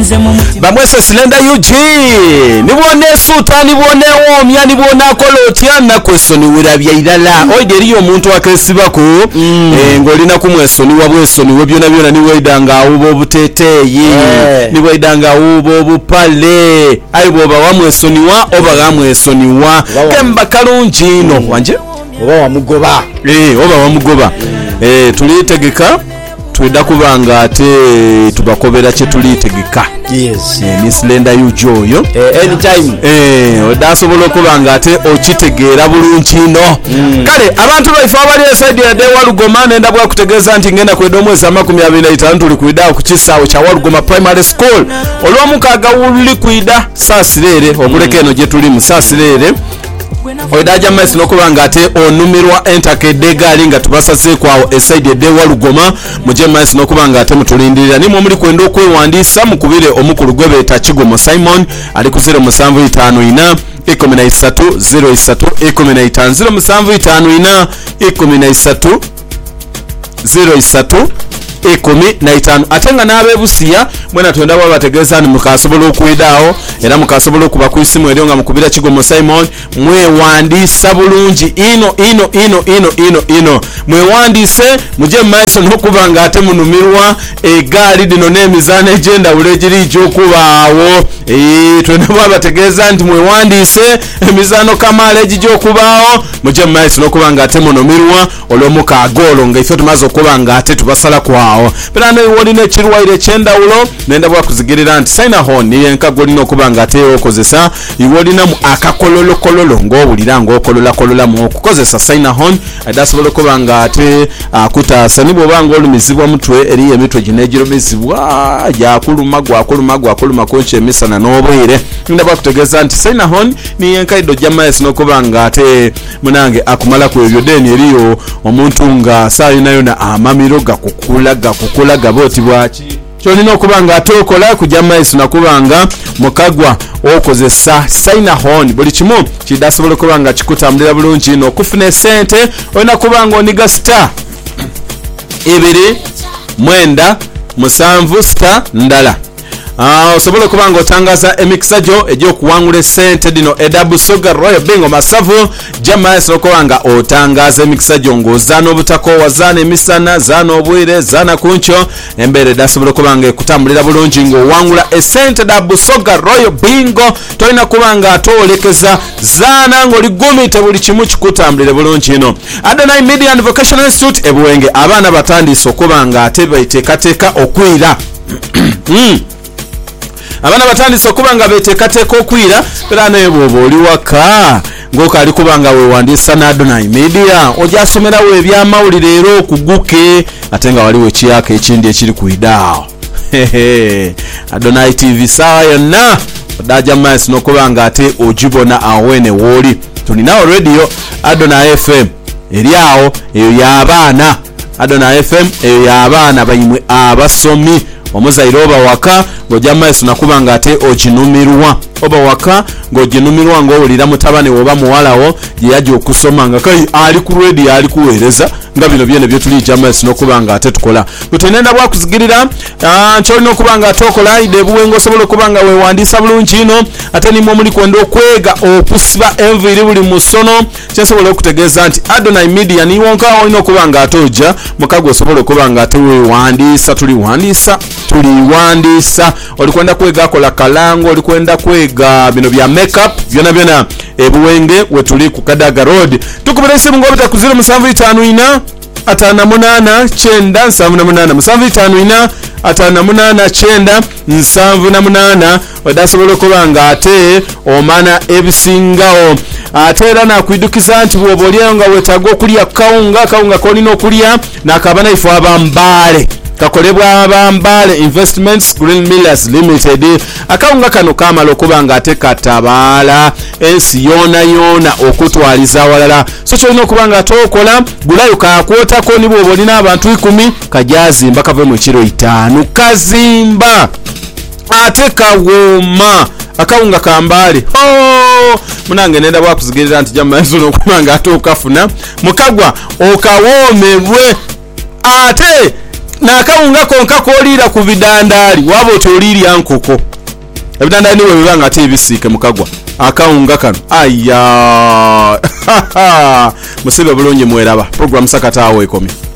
bamwese Slender UG nibone suta nibone omya nibone akolotya nakwesoni wirabya irala oideri omuntu akesibako ngolina kumwesoni wabwesoni we byona niwedanga ubo buteteyi niwedanga ubo bupale aibo bawamwesoni wa oba gamwesoni wa kemba kalungi no wanje oba wamugoba oba wamugoba tulitegeka tweda kubanga ate tubakobera kye tulitegeka. Yes, ni Slender UG oyo anytime odasobola okubanga ate okitegeera bulungi no. Kale abantu baife abali eside ya Dewa Lugoma nenda bwa kutegeeza nti ngenda kweda omwezi 25 tuli kwida ku kisaawe kya Walugoma Primary School olw'omukaaga wuli kwida saasirere obuleke eno gye tuli mu saasirere oidaja maisi nokubanga ate onumirwa entakede gali nga tubasase kwawo eside Dewa Lugoma muje maisi nokubanga ate mutulindirira nimwe muri kwenda okwewandisa mukubire omukulu gwebeta Kigomo Simon ali ku 0754 13 03 13 15 atenga n'abebusiya mwena twenda babategeeza ni mukasobola okwidawo era mukasobola okuba ku isimu eryo nga mukubira Kigomo Simon mwewandisa bulungi ino mwewandise muje maiso n'okubanga ate munumirwa egaali dino n'emizaano egy'endawulo egiri gy'okubaawo twenda babategeeza nti mwewandise emizaano kamaala egy'okubaawo muje maiso n'okubanga ate munumirwa olw'omukaaga olwo nga ife tumaze okubanga ate tubasala kwawo Pelano iwolina ekirwaire ekyendawulo nenda bwa kuzigirira nti sign on ni enkago lino okubanga ate okozesa iwolina mu akakololo ng'obulira ng'okolola mu okukozesa sign on adasobola okubanga ate akutaasa nibo banga olumizibwa mutwe eri emitwe ginegirumizibwa gwakuluma konchi emisana n'obwire nenda bwa kutegeeza nti sign on ni enkaido jamais n'okubanga ate munange akumala ku ebyo deni eriyo omuntu nga sayinayo na amamiro gakukulaga boti bwaki kyolina okubanga atokola kujja maiso nakubanga mukagwa okozesa sign on buli kimu kidasobola okubanga kikutambulira bulungi ino okufuna esente olina kubanga oniga star 2 star ndala osobola kubanga otangaza emikisa gyo egy'okuwangula esente dino edabusoga Royal Bingo Masavu jamais okubanga otangaza emikisa gyo ng'ozaana obutakowa zaana emisana zaana obwire zaana kuncho embeera edasobola kubanga ekutambulira bulungi ng'owangula esente dabusoga Royal Bingo tolina kubanga atolekeza zaana ng'oligumite buli kimu kikutambulire bulungi ino. Adonai Media and Vocational Institute ebuwenge abaana batandise okubanga ate baiteekateeka okwira abana batandise okubanga beteekateeka okwira era naye bw'oba oli waka ng'okali kubanga weewandisa na Adonai Media ojasomerawo ebyamawulire era okuguke ate nga waliwo ekiyaka ekindi ekiri kuidaawo Adonai TV saawa yonna odaja maisi n'okubanga ate ogibona awene wooli tulinawo radio Adonai FM eri awo eyo y'abaana Adonai FM eyo y'abaana bayimwe abasomi omuzaire oba waka ng'ojja maiso nakubanga ate oginumirwa oba waka ng'oginumirwa ng'owulira mutabani oba muwalawo gye yajja okusoma nga kai ali ku radio ali kuweereza nga bino byene byo tuli jamaiso n'okubanga ate tukola butenenda bwa kuzigirira kyolina okubanga ate okola ide buwengo osobola okubanga weewandisa bulungi ino ate nimwe omuli kwenda okwega okusiba enviiri buli musono kyensobola okutegeeza nti Adonai Media niwonka olina okubanga ate ojja mukago osobola okubanga ate weewandisa tuliwandisa olikwenda kwega akola kalango olikwenda kwega bino bya makeup byona ebuwenge wetuli ku Kadaga Road tukubira isimu ngobita ku 0754 589 wadasobola okubanga ate omana ebisingawo ate era nakwidukiza nti bw'oba olyayo nga wetaaga okulya kawunga kolina okulya nakabana ifo abambaale kakolebwa abambale Investments Green Millers Limited akawunga kano kamala okubanga ate katabaala ensi yona okutwaliza awalala so kyolina okubanga tokola gulayo kakwotako ni bw'oba olina abantu 10 kajazimba kave mu kiro 5 kazimba ate kawooma akawunga kambale munange nenda bwa kuzigirira nti jamaiso n'okubanga ate okafuna mukagwa okawoomerwe ate nakawunga konka koolira ku bidandaali waba otoliirya nkoko ebidandaali niwe bibanga ate ebisiike mukagwa akawunga kano aya musebe bulungi mweraba program sakataawo ekomye